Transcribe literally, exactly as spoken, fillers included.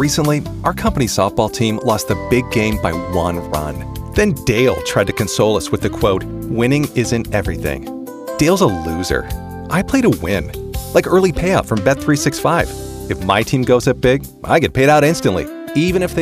Recently, our company softball team lost the big game by one run. Then Dale tried to console us with the quote, "Winning isn't everything." Dale's a loser. I play to win, like early payout from Bet three sixty-five. If my team goes up big, I get paid out instantly, even if they